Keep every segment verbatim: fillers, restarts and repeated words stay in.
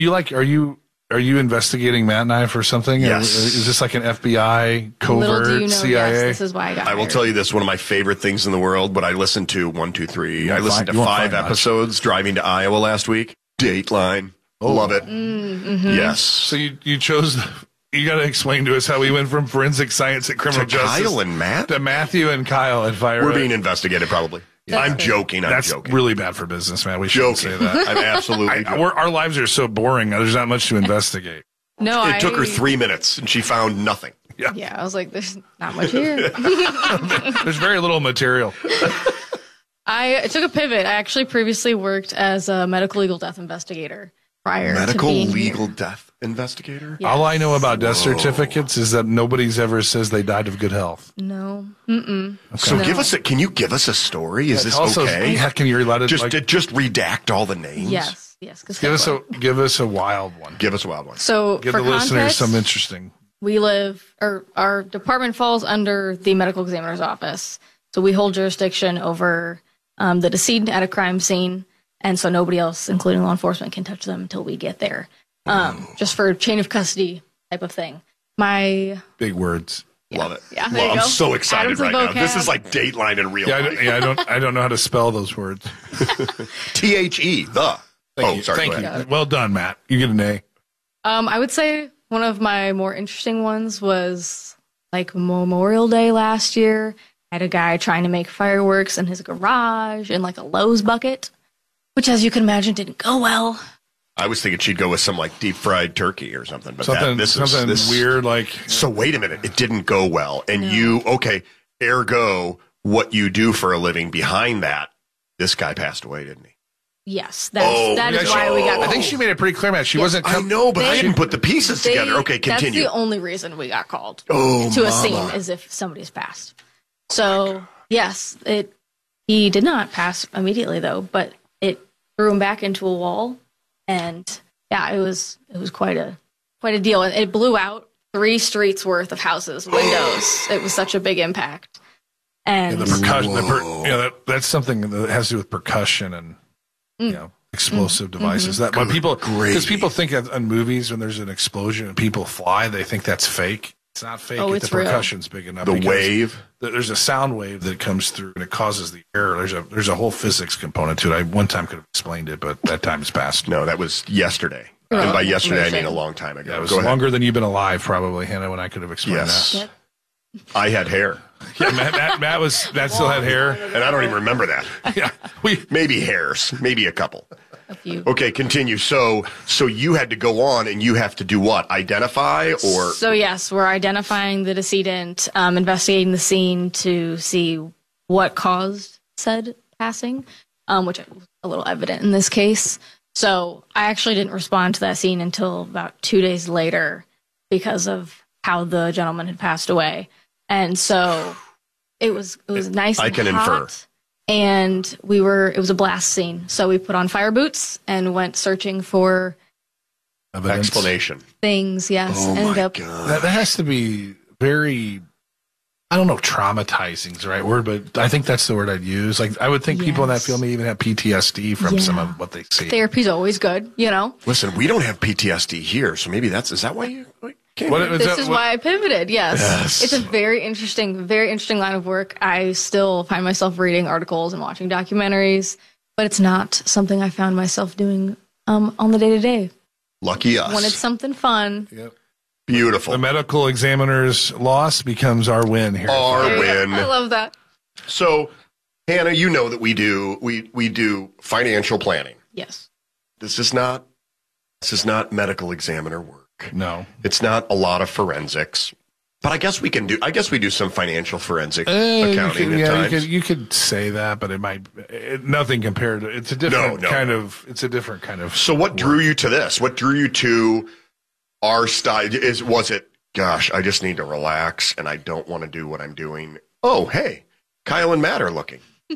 You like? Are you are you investigating Matt and I for something? Yes. Or is this like an F B I covert Little do you know, C I A? yes, this is why I got I will hired. tell you this, one of my favorite things in the world, but I listened to one, two, three. You I won't listened find- to you won't five find much. episodes driving to Iowa last week. Dateline. Oh. Love it. Mm-hmm. Yes. So you you chose. You got to explain to us how we went from forensic science at criminal To justice Kyle and Matt? to Matthew and Kyle at Fire. We're being investigated, probably. That's I'm good. joking. I'm That's joking. really bad for business, man. We shouldn't joking. say that. I'm absolutely I, joking. we're, our lives are so boring. There's not much to investigate. No, It I, took her three minutes, and she found nothing. Yeah, I was like, there's not much here. There's very little material. I took a pivot. I actually previously worked as a medical legal death investigator prior to Medical being legal here. death investigator? Yes. All I know about death certificates is that nobody's ever says they died of good health. No. Mm-mm. So No. give us a, can you give us a story? Is this Also, okay? yeah, can you let it? Just, like, just redact all the names? Yes. Yes. 'cause give us a HIPAA. give us a wild one. Give us a wild one. So Give for the listeners context, some interesting. we live, or our department falls under the medical examiner's office. So we hold jurisdiction over um, the decedent at a crime scene. And so nobody else, including law enforcement, can touch them until we get there. Um, just for chain of custody type of thing. My Big words. Love it. Yeah, there well, you I'm go. so excited Add 'em to right the now. This vocab. is like Dateline in real Yeah, I, life. don't- yeah, I don't I don't know how to spell those words. T H E, the. Thank oh, you. sorry. Thank go you. ahead. Well done, Matt. You get an A. Um, I would say one of my more interesting ones was like Memorial Day last year. I had a guy trying to make fireworks in his garage in like a Lowe's bucket, which, as you can imagine, didn't go well. I was thinking she'd go with some like deep fried turkey or something, but Something that, this is something this, weird like So wait a minute, it didn't go well, and you okay? Ergo, what you do for a living behind that, this guy passed away, didn't he? Yes, that's, Oh, that is Yeah, why we got I called. think she made it pretty clear, Matt. She Yeah. wasn't. I Com- know, but I They- didn't put the pieces They- together. Okay, continue. That's the only reason we got called Oh, to a mama. scene is if somebody's passed. So yes, it he did not pass immediately though, but it threw him back into a wall, and yeah, it was it was quite a quite a deal. And it blew out three streets worth of houses, windows. It was such a big impact. And the percussion. The per, you know, that, that's something that has to do with percussion and you know explosive devices. That when people because people think of, in movies when there's an explosion and people fly, they think that's fake. It's not fake. Oh, if it's the real. percussion's big enough. The because wave. th- There's a sound wave that comes through and it causes the error. There's a there's a whole physics component to it. I one time could have explained it, but that time's passed. No, that was yesterday. Oh, and by yesterday, I information. mean a long time ago. Yeah, it was Go ahead. longer than you've been alive, probably, Hannah. When I could have explained Yes. Yep. I had hair, that. Yeah, Matt, Matt, Matt was Matt still had hair. and I don't even remember that. Yeah, we Maybe hairs, maybe a couple. a few. Okay, continue. So, so you had to go on, and you have to do what? Identify or So yes, we're identifying the decedent, um, investigating the scene to see what caused said passing, um, which was a little evident in this case. So I actually didn't respond to that scene until about two days later because of how the gentleman had passed away, and so it was it was nice. I and can hot, infer. And we were it was a blast scene, so we put on fire boots and went searching for evidence. explanation. things. Yes, Oh ended my up. god! That, that has to be very. I don't know if traumatizing is the right word, but I think that's the word I'd use. Like I would think people in that Yes. field may even have P T S D from some Yeah. of what they see. Therapy's always good, you know. Listen, we don't have P T S D here, so maybe that's is that why you came? What- here? is This that is what- why I pivoted. Yes. Yes. It's a very interesting, very interesting line of work. I still find myself reading articles and watching documentaries, but it's not something I found myself doing um, on the day to day. Lucky us. Wanted something fun. Yep. Beautiful. The medical examiner's loss becomes our win here. Our There you go. win. I love that. So, Hannah, you know that we do we we do financial planning. Yes. This is not this is not medical examiner work. No. It's not a lot of forensics. But I guess we can do. I guess we do some financial forensic Uh, you accounting could, at yeah, you times. could, you could say that, but it might it, nothing compared to. It's a different No, no, kind no. of. It's a different kind of. So, what drew you to this? What drew you to our style? Is was it? Gosh, I just need to relax, and I don't want to do what I'm doing. Oh, hey, Kyle and Matt are looking.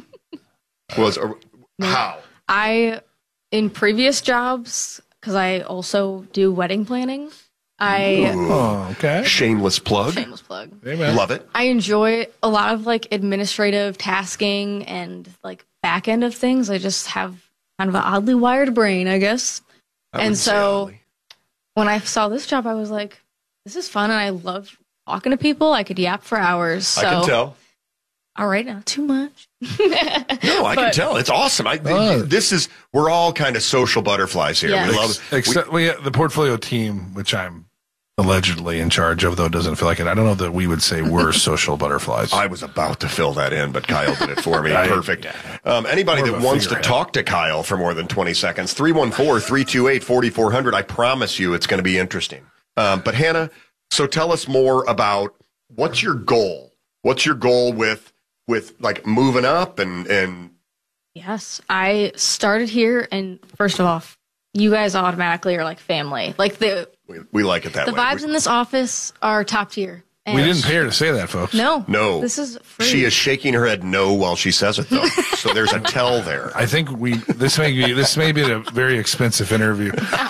Was uh, how? I, in previous jobs, because I also do wedding planning, I, Oh, okay. Shameless plug. shameless plug. Amen. Love it. I enjoy a lot of like administrative tasking and like back end of things. I just have kind of an oddly wired brain, I guess. And so when I saw this job, I was like, this is fun. And I love talking to people. I could yap for hours. So. I can tell. All right, not too much. No, I but, can tell. It's awesome. I, uh, this is, we're all kind of social butterflies here. Yes. We love Except we, we, the portfolio team, which I'm allegedly in charge of, though it doesn't feel like it. I don't know that we would say we're social butterflies. I was about to fill that in, but Kyle did it for me. Perfect. Um, anybody that wants to talk to Kyle for more than twenty seconds, three one four, three two eight, four four zero zero. I promise you it's going to be interesting. Um, but Hannah, so tell us more about what's your goal? What's your goal with with like moving up and and Yes, I started here, and first of all, you guys automatically are like family. Like the we, we like it that the way. The vibes we, in this office are top tier. We didn't pay her to say that, folks. No, no, this is free. She is shaking her head no while she says it, though. So there's a tell there. I think we this may be this may be a very expensive interview.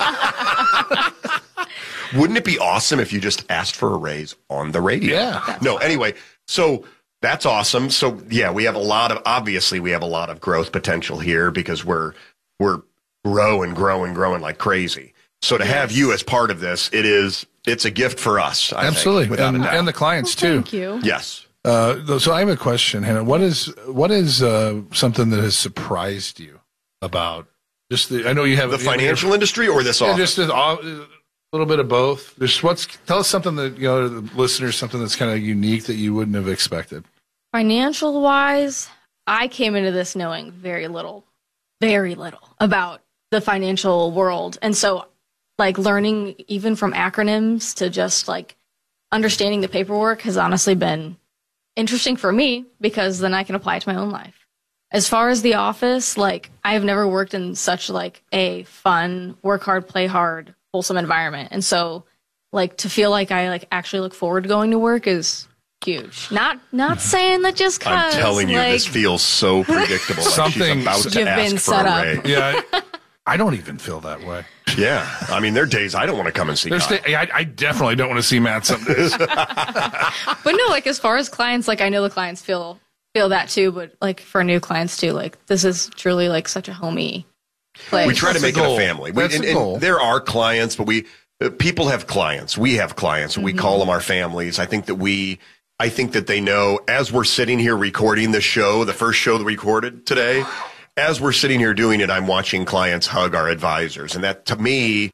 Wouldn't it be awesome if you just asked for a raise on the radio? Yeah. No, anyway, so that's awesome. So yeah, we have a lot of obviously we have a lot of growth potential here because we're we're growing, growing, growing like crazy. So to yes. have you as part of this, it is it's a gift for us. I Absolutely, think, and, and the clients too. Thank you. Yes. Uh, so I have a question, Hannah. What is what is uh, something that has surprised you about just the? I know you have the financial have, industry or this office. Just a little bit of both. Just what's tell us something that you know the listeners something that's kind of unique that you wouldn't have expected. Financial wise, I came into this knowing very little, very little about the financial world, and so like learning even from acronyms to just like understanding the paperwork has honestly been interesting for me because then I can apply it to my own life. As far as the office, like I have never worked in such like a fun, work hard, play hard, wholesome environment. And so like to feel like I like actually look forward to going to work is huge. Not not saying that just cause I'm telling you, like, this feels so predictable. Like something she's about to you've ask been for set a up. raise. Yeah. I, I don't even feel that way. Yeah. I mean, there are days I don't want to come and see Kyle. Day, I, I definitely don't want to see Matt some days. But no, like as far as clients, like I know the clients feel feel that too, but like for new clients too, like this is truly like such a homey place. We try That's to make it a family. We, That's and, a goal. and there are clients, but we uh, people have clients. We have clients. Mm-hmm. We call them our families. I think that we I think that they know as we're sitting here recording the show, the first show that we recorded today, as we're sitting here doing it, I'm watching clients hug our advisors. And that to me,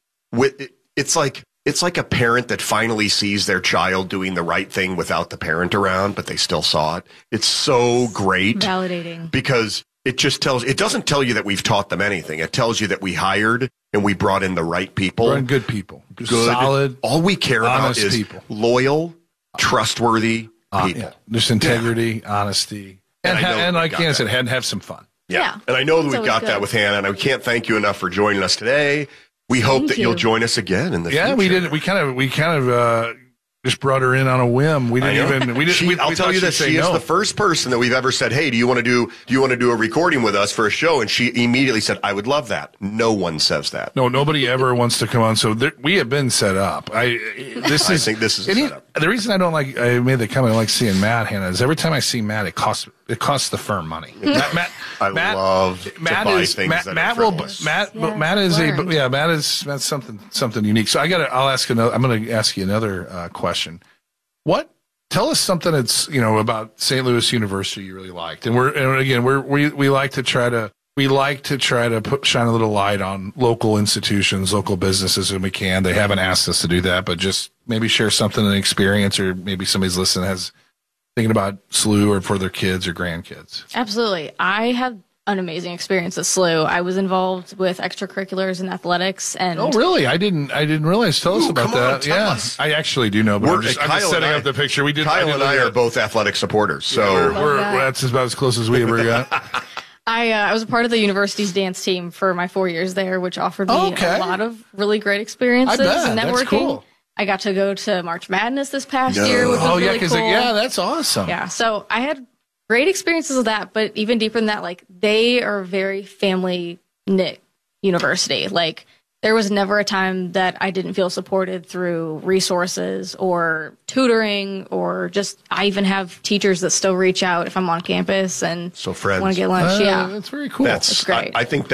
it's like it's like a parent that finally sees their child doing the right thing without the parent around, but they still saw it. It's so great. Validating. Because it just tells, it doesn't tell you that we've taught them anything. It tells you that we hired and we brought in the right people. We're good people. Good. Solid. All we care about is people. Loyal, trustworthy uh, people. Yeah. Just integrity, yeah. honesty. And, and, ha- and like Hannah said, and have some fun. Yeah. yeah. And I know that we've got good. that with Hannah, and I can't thank you enough for joining us today. We hope thank that you. you'll join us again in the yeah, future. we did. We kind of, we kind of uh, just brought her in on a whim. We didn't even. We didn't. She, we, I'll we tell you that that she she is no. the first person that we've ever said, "Hey, do you want to do? Do you want to do a recording with us for a show?" And she immediately said, "I would love that." No one says that. No, nobody ever wants to come on. So there, we have been set up. I this I is. think this is a any, setup. The reason I don't like. I made the comment. I like seeing Matt, Hannah, is every time I see Matt, it costs. It costs the firm money. Matt, Matt, I Matt, love Matt to buy is, things Matt, that Matt are will. frivolous. Matt. Yeah, Matt is learned. a. Yeah, Matt is. That's something. Something unique. So I got to. I'll ask another. I'm going to ask you another uh, question. What? Tell us something that's, you know, about Saint Louis University you really liked. And we're, and again, we're, we, we like to try to, we like to try to put, shine a little light on local institutions, local businesses when we can. They haven't asked us to do that, but just maybe share something, an experience, or maybe somebody's listening has thinking about S L U or for their kids or grandkids. Absolutely. I had an amazing experience at S L U. I was involved with extracurriculars and athletics. And oh, really? I didn't. I didn't realize. Tell us Ooh, about come on, that. tell Yeah, us. I actually do know. But We're- I'm just, I'm Kyle just setting and I- up the picture. We did. Kyle I and I look are at- both athletic supporters, so we're, we're, that. that's about as close as we ever got. I, uh, I was a part of the university's dance team for my four years there, which offered me Okay. a lot of really great experiences I bet. and networking. That's cool. I got to go to March Madness this past No. year, which was Oh yeah, really because cool. yeah, that's awesome. Yeah, so I had great experiences with that, but even deeper than that, like they are a very family knit university. Like there was never a time that I didn't feel supported through resources or tutoring, or just I even have teachers that still reach out if I'm on campus and So friends. want to get lunch. Uh, yeah, that's very cool. That's That's great. I, I think that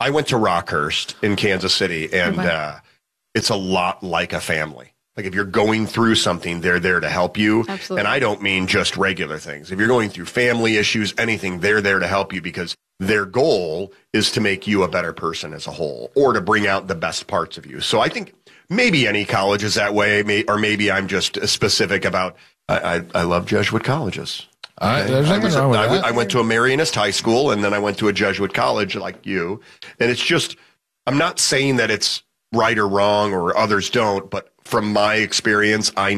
I went to Rockhurst in Kansas City, and okay. uh, it's a lot like a family. Like if you're going through something, they're there to help you. Absolutely. And I don't mean just regular things. If you're going through family issues, anything, they're there to help you because their goal is to make you a better person as a whole or to bring out the best parts of you. So I think maybe any college is that way, may, or maybe I'm just specific about, I, I, I love Jesuit colleges. I, there's I, nothing was, wrong with I, that. I went to a Marianist high school, and then I went to a Jesuit college like you. And it's just, I'm not saying that it's right or wrong or others don't, but from my experience, I